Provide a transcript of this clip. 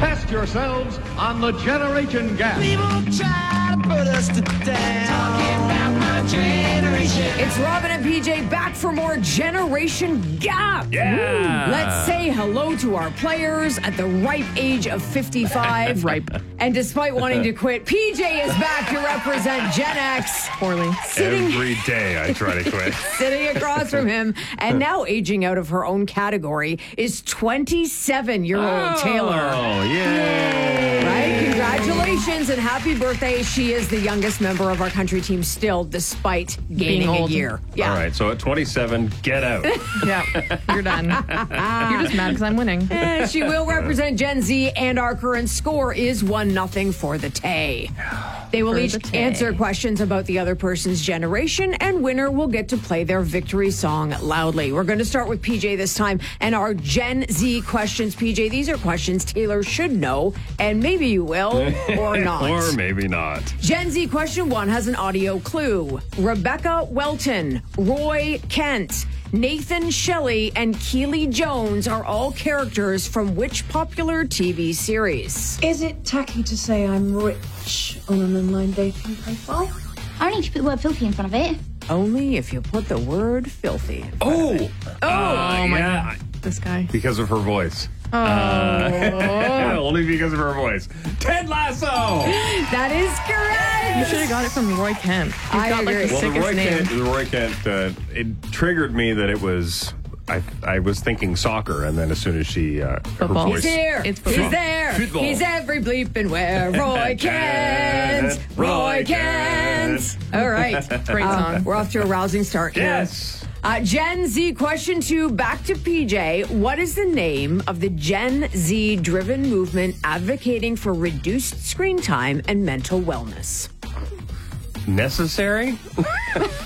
Test yourselves on the generation gap. People try to put us to down. Talking about my generation. It's Robin and PJ back for more Generation Gap. Yeah. Let's say hello to our players at the ripe age of 55. Ripe. And despite wanting to quit, PJ is back to represent Gen X. Poorly. Every day I try to quit. Sitting across from him and now aging out of her own category is 27-year-old Taylor. Oh, yay. Right? Congratulations and happy birthday. She is the youngest member of our country team still, despite gaining a old. year. Yeah. All right, so at 27, get out. Yeah, you're done. You're just mad because I'm winning. She will represent Gen Z, and our current score is 1-0 for the Tay. They will For each the Tay. answer questions about the other person's generation, and winner will get to play their victory song loudly. We're going to start with PJ this time, and our Gen Z questions. PJ, these are questions Taylor should know, and maybe you will, or not. Or maybe not. Gen Z question 1 has an audio clue. Rebecca Welton, Roy Kent, Nathan Shelley, and Keely Jones are all characters from which popular TV series? Is it tacky to say I'm rich on an online dating profile? Only if you put the word filthy in front of it. Only if you put the word filthy. Oh, my yeah. This guy. Because of her voice. Only because of her voice. Ted Lasso! That is You correct. should have got it from Roy Kent. He's I got like agree. the Well, the sickest Roy name. Kent, it triggered me that it was... I was thinking soccer, and then as soon as she... her Football. voice... He's here. It's He's football. there. Football. He's every bleeping where. Roy Kent. Roy Kent. All right. Great song. We're off to a rousing start here. Yes. Gen Z question 2, back to PJ. What is the name of the Gen Z driven movement advocating for reduced screen time and mental wellness? Necessary?